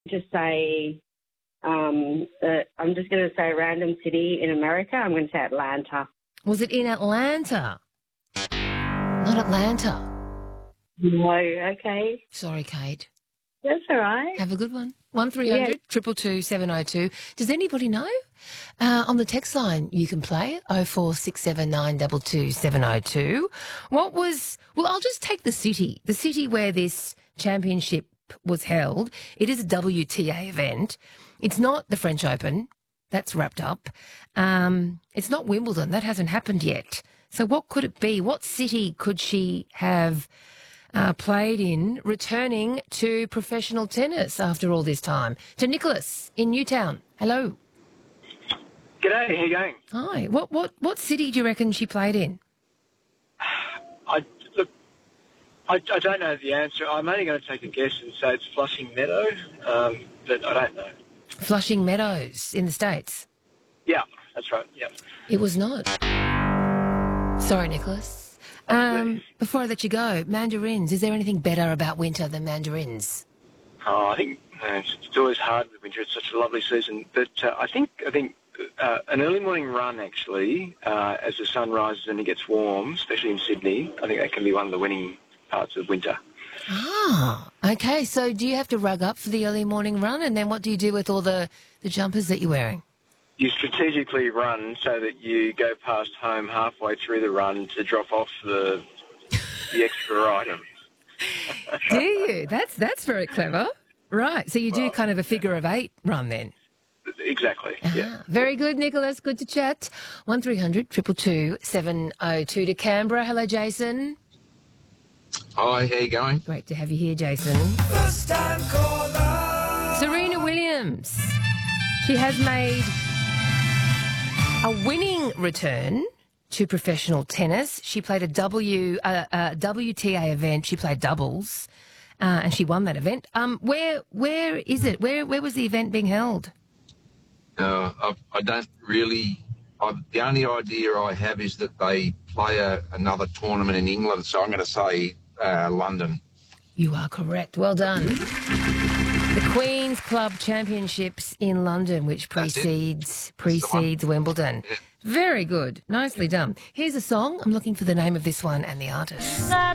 Just say, I'm just going to say a random city in America. I'm going to say Atlanta. Was it in Atlanta? Not Atlanta. No, okay. Sorry, Kate. That's all right. Have a good one. 1300 222 702. Does anybody know? On the text line, you can play 0467 702. What was... Well, I'll just take the city where this championship was held. It is a WTA event. It's not the French Open. That's wrapped up. It's not Wimbledon. That hasn't happened yet. So what could it be? What city could she have played in, returning to professional tennis after all this time? To Nicholas in Newtown. Hello. G'day, how you going? Hi. What city do you reckon she played in? I don't know the answer. I'm only going to take a guess and say it's Flushing Meadow, but I don't know. Flushing Meadows in the States? Yeah, that's right, yeah. It was not. Sorry, Nicholas. Before I let you go, mandarins. Is there anything better about winter than mandarins? Oh, I think it's always hard with winter. It's such a lovely season. But I think an early morning run, actually, as the sun rises and it gets warm, especially in Sydney, I think that can be one of the winning parts of winter. Ah, okay. So do you have to rug up for the early morning run? And then what do you do with all the jumpers that you're wearing? You strategically run so that you go past home halfway through the run to drop off the extra items. Do you? That's very clever. Right. So you do kind of a figure of eight run then? Exactly, yeah. Very good, Nicholas. Good to chat. 1300 222 702 to Canberra. Hello, Jason. Hi, how you going? Great to have you here, Jason. First time caller. Serena Williams. She has made a winning return to professional tennis. She played a WTA event. She played doubles, and she won that event. Where is it? Where was the event being held? I don't really. The only idea I have is that they play another tournament in England, so I'm going to say London. You are correct. Well done. The Queen's Club Championships in London, which precedes Wimbledon. Yeah. Very good. Nicely done. Here's a song. I'm looking for the name of this one and the artist.